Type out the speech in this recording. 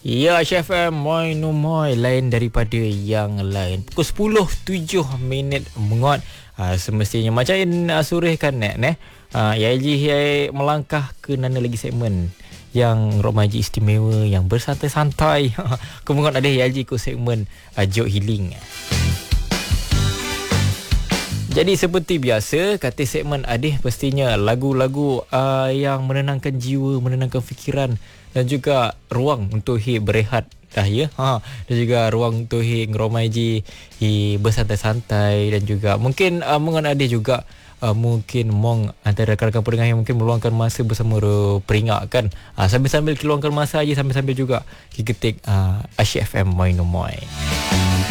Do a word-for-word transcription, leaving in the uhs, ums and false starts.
Ya, Chef M, moi no moi, lain daripada yang lain. Pukul sepuluh tujuh minit menguat. Uh, semestinya macam uh, sore kan nek ne. Uh, ya ji melangkah ke mana lagi segmen yang remaja istimewa yang bersantai-santai. Kemudian ada ya ji ke segmen uh, joke healing. Jadi seperti biasa, kata segmen Adih pastinya lagu-lagu uh, yang menenangkan jiwa, menenangkan fikiran dan juga ruang untuk hi berehat dah ya. Ha, dan juga ruang untuk hi ngeromaji, hi bersantai-santai dan juga mungkin uh, mungkin Adih juga uh, mungkin mong antara rakan-rakan pendengar yang mungkin meluangkan masa bersama peringak kan. Uh, sambil-sambil keluangkan masa aja, sambil-sambil juga kita ketik uh, Asyik F M Moi No Moi.